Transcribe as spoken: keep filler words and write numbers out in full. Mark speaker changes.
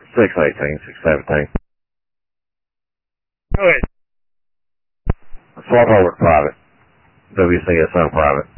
Speaker 1: six eighteen, six seventeen.
Speaker 2: Go ahead.
Speaker 1: Swap over to private. W C S O private.